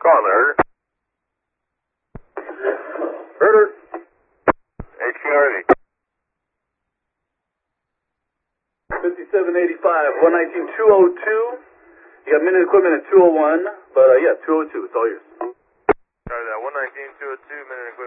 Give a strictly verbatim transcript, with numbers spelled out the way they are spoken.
Go on there, Herder. Herder. H Q R V. fifty-seven eighty-five, one nineteen, two oh two. You got minute equipment at two oh one, but uh, yeah, two oh two, it's all yours. Sorry, that one nineteen, two oh two, minute equipment.